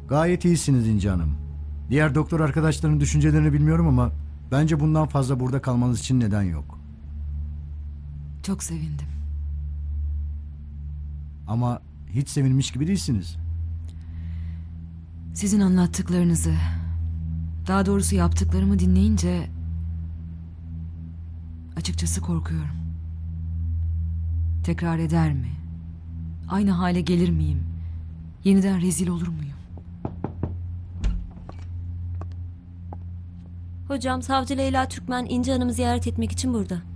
Gayet iyisiniz İnci Hanım. Diğer doktor arkadaşların düşüncelerini bilmiyorum ama bence bundan fazla burada kalmanız için neden yok. Çok sevindim. Ama hiç sevinmiş gibi değilsiniz. Sizin anlattıklarınızı, daha doğrusu yaptıklarımı dinleyince açıkçası korkuyorum. Tekrar eder mi? Aynı hale gelir miyim? Yeniden rezil olur muyum? Hocam, Savcı Leyla Türkmen İnci Hanım'ı ziyaret etmek için burada.